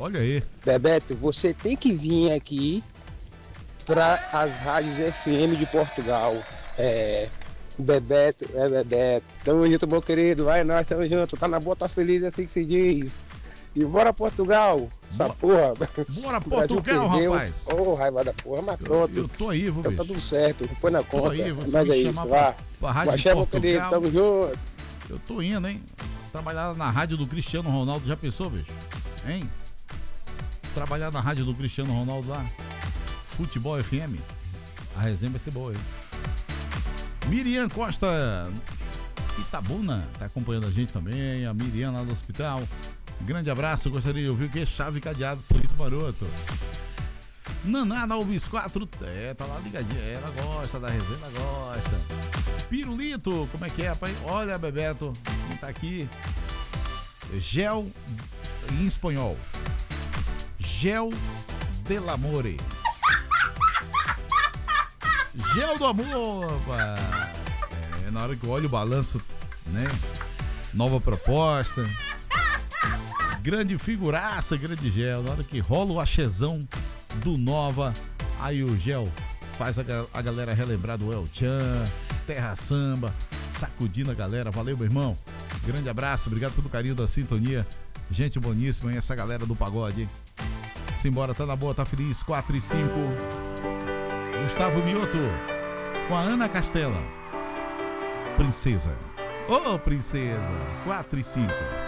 Olha aí. Bebeto, você tem que vir aqui para as rádios FM de Portugal. Bebeto. Tamo junto, meu querido. Vai nós, tamo junto. Tá na boa, tá feliz, é assim que se diz. E bora Portugal. Essa porra. Bora Portugal, rapaz. Raiva da porra, mas pronto. Eu tô aí, vou ver. Então tá tudo certo, põe na conta. Aí, mas é isso, vá. Pra Rádio Axé, meu querido, tamo junto. Eu tô indo, hein? Trabalhar na rádio do Cristiano Ronaldo, já pensou, bicho? Hein? Trabalhar na rádio do Cristiano Ronaldo lá. Futebol FM. A resenha vai ser boa, hein? Miriam Costa Itabuna tá acompanhando a gente também. A Miriam lá do hospital. Grande abraço, gostaria de ouvir o que? Chave cadeado, sorriso maroto. Naná da Ubis 4, tá lá ligadinha, ela gosta da resenha, ela gosta. Pirulito, como é que é, rapaz? Olha, Bebeto, quem tá aqui? Gel, em espanhol. Gel del Amore. Gel do amor, rapaz. Na hora que eu olho o balanço, né? Nova proposta. Grande figuraça, grande Gel. Na hora que rola o axezão do Nova, aí o Gel faz a galera relembrar do El Chan, Terra Samba, sacudindo a galera. Valeu, meu irmão. Grande abraço, obrigado pelo carinho da sintonia. Gente boníssima, hein? Essa galera do pagode, hein? Simbora, tá na boa, tá feliz. 4 e 5. Gustavo Mioto com a Ana Castela. Princesa. Ô, princesa. 4 e 5.